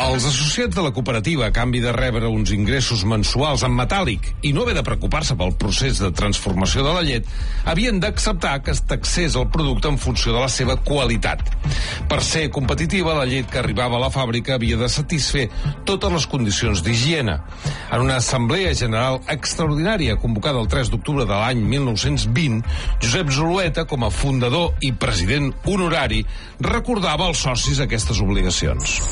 Els associats de la cooperativa, a canvi de rebre uns ingressos mensuals en metàl·lic i no haver de preocupar-se pel procés de transformació de la llet, havien d'acceptar que es taxés el producte en funció de la seva qualitat. Per ser competitiva, la llet que arribava a la fàbrica havia de satisfer totes les condicions d'higiene. En una assemblea general extraordinària convocada el 3 d'octubre de l'any 1920, Josep Zulueta, com a fundador i president honorari, recordava als socis aquestes obligacions.